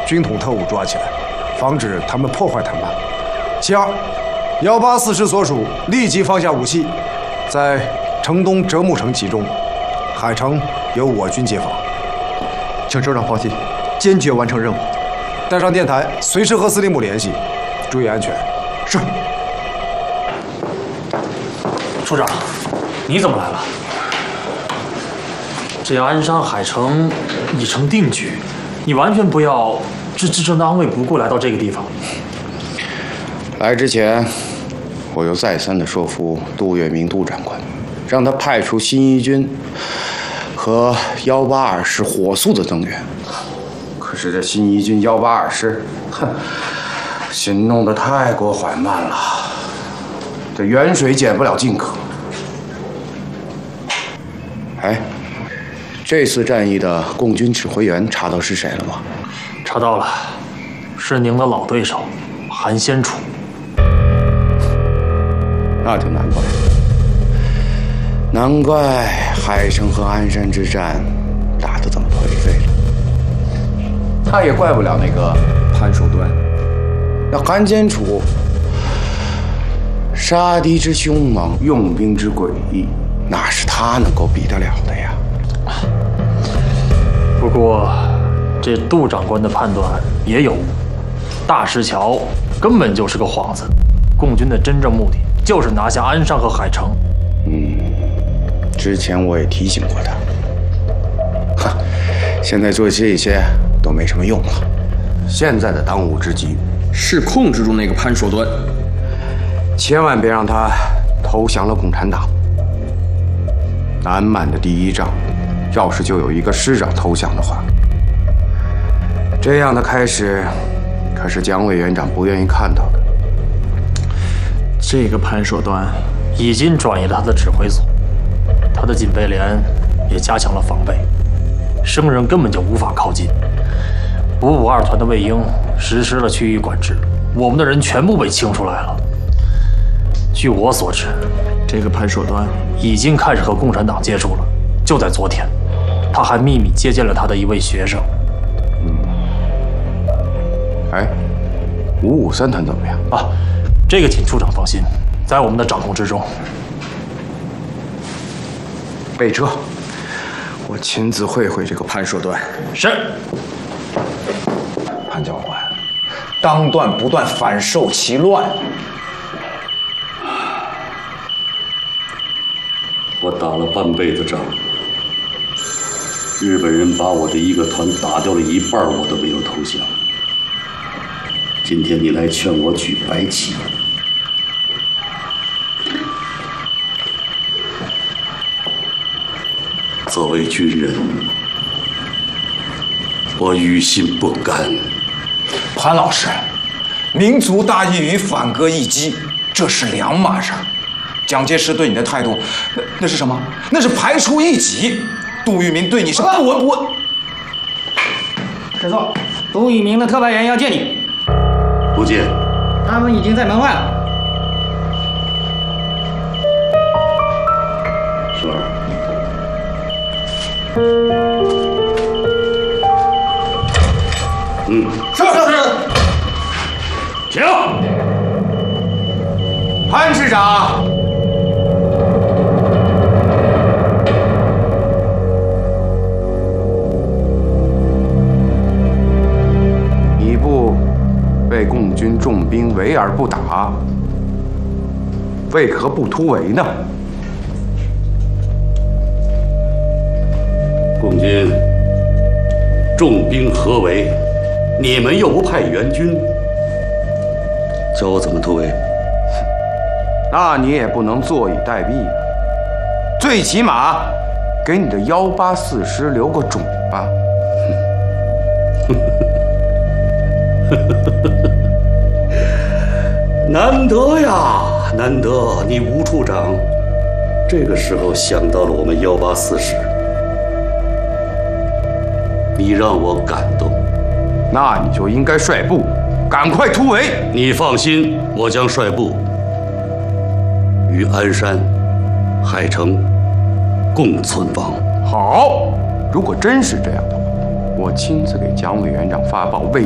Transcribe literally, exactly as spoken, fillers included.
军统特务抓起来，防止他们破坏谈判。其二，幺八四师所属立即放下武器，在城东折木城集中，海城由我军接防。 请首长放心，坚决完成任务。 带上电台，随时和司令部联系，注意安全。 是。 处长，你怎么来了？这鞍山海城已成定局，你完全不要置自身的安危不顾来到这个地方。 来之前，我又再三的说服杜月明杜长官，让他派出新一军和幺八二师火速的增援。可是这新一军幺八二师，哼，行动的太过缓慢了，这远水解不了近渴。哎，这次战役的共军指挥员查到是谁了吗？ 查到了，是您的老对手韩先楚。 那就难怪，难怪海城和鞍山之战打得这么颓废了。他也怪不了那个潘守端，那韩先楚杀敌之凶猛，用兵之诡异，哪是他能够比得了的呀？ 不过，这杜长官的判断也有误，大石桥根本就是个幌子，共军的真正目的就是拿下鞍山和海城。 嗯，之前我也提醒过他，哈，现在做这些都没什么用了。现在的当务之急是控制住那个潘守端， 千万别让他投降了共产党。南满的第一仗，要是就有一个师长投降的话，这样的开始可是蒋委员长不愿意看到的。 这个潘守端已经转移了他的指挥所，他的警备连也加强了防备，生人根本就无法靠近。五五二团的卫英实施了区域管制，我们的人全部被清出来了。据我所知，这个潘守端已经开始和共产党接触了。就在昨天，他还秘密接见了他的一位学生。 嗯，哎，五五三团怎么样啊？这个请处长放心，在我们的掌控之中。 备车，我亲自会会这个潘守端。 是。 潘教官，当断不断，反受其乱。 我打了半辈子仗，日本人把我的一个团打掉了一半，我都没有投降。今天你来劝我举白旗，作为军人，我于心不甘。 潘老师，民族大义与反戈一击，这是两码事。蒋介石对你的态度，那那是什么？那是排除异己。杜聿明对你是我我。 师座，杜聿明的特派员要见你。 不见。 他们已经在门外了。 是。嗯。 是是。 请。 潘师长。你部被共军重兵围而不打，为何不突围呢？ 共军重兵合围，你们又不派援军，叫我怎么突围？ 那你也不能坐以待毙啊！最起码给你的幺八四师留个种吧。 难得呀，难得你吴处长这个时候想到了我们幺八四师，你让我感动。 那你就应该率部赶快突围。 你放心，我将率部与鞍山、海城共存亡。 好，如果真是这样的话，我亲自给蒋委员长发报，为